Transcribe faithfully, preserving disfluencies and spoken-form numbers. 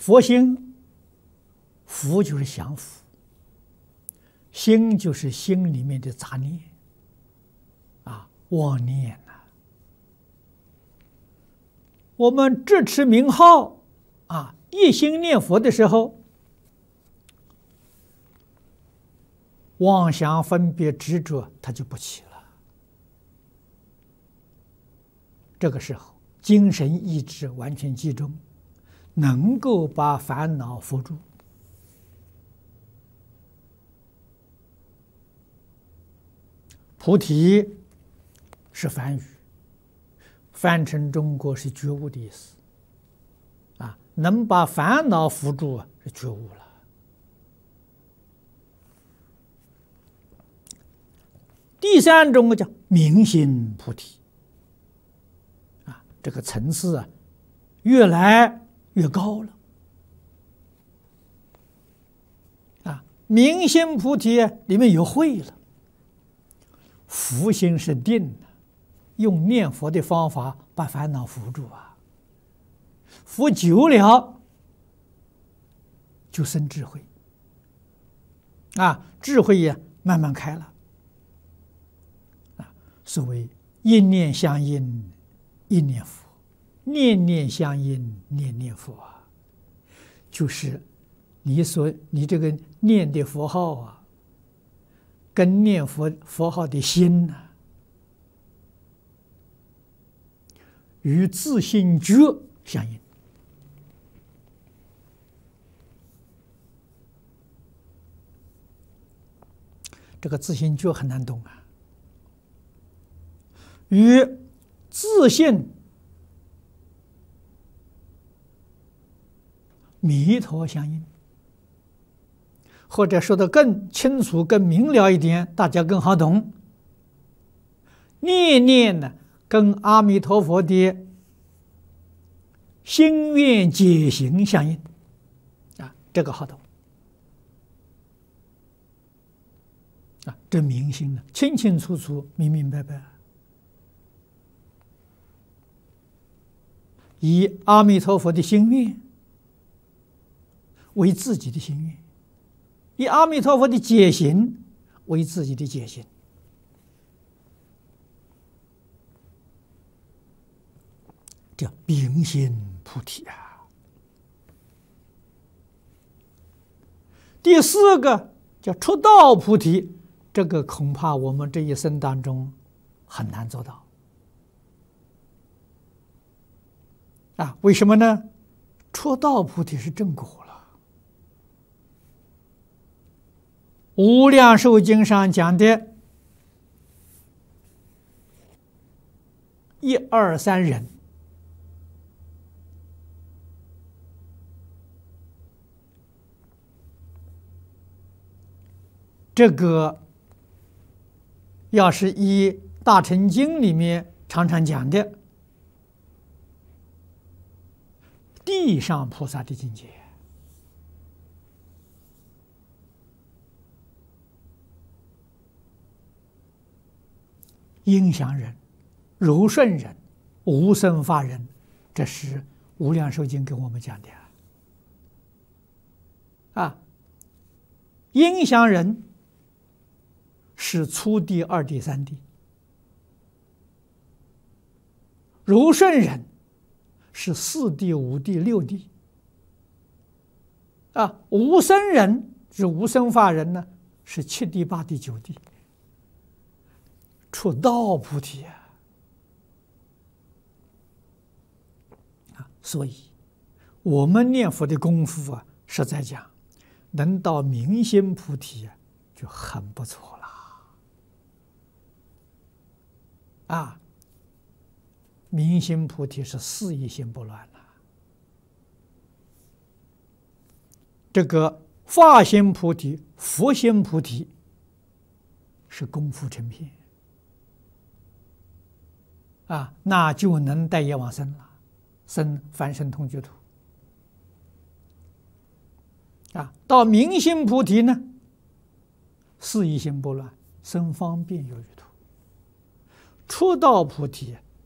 佛心，福就是降伏，心就是心里面的杂念啊，妄念呐、啊。我们执持名号啊，一心念佛的时候，妄想分别执着它就不起了。这个时候，精神意志完全集中，能够把烦恼伏住。菩提是梵语，翻成中国是觉悟的意思。啊，能把烦恼伏住啊，是觉悟了。第三种叫明心菩提。啊，这个层次啊，越来越高了。啊，明心菩提里面有慧了。伏心是定的，用念佛的方法把烦恼伏住啊，伏久了就生智慧啊，智慧也慢慢开了啊。所谓一念相应，一念佛；念念相应，念念佛啊，就是你所你这个念的佛号啊。跟念佛佛号的心呢、啊，与自性觉相应。这个自性觉很难懂啊，与自性弥陀相应。或者说的更清楚、更明了一点，大家更好懂。念念呢，跟阿弥陀佛的心愿解行相应，啊，这个好懂。啊，这明心呢，清清楚楚、明明白白，以阿弥陀佛的心愿为自己的心愿。以阿弥陀佛的解行为自己的解行，叫明心菩提啊。第四个叫出道菩提，这个恐怕我们这一生当中很难做到啊。为什么呢？出道菩提是正果了。无量寿经上讲的一二三人，这个要是以大乘经里面常常讲的地上菩萨的境界。应祥人、柔顺人、无生法人，这是《无量寿经》给我们讲的啊。应祥人是初地、二地、三地；柔顺人是四地、五地、六地。啊，无生人是无生法人呢，是七地、八地、九地。出道菩提啊！啊，所以我们念佛的功夫啊，实在讲，能到明心菩提啊，就很不错了。啊，明心菩提是四意心不乱了。这个法心菩提、佛心菩提是功夫成片。啊，那就能带业往生了，生凡圣同居土。啊，到明心菩提呢，四意心不乱，生方便有余土。出道菩提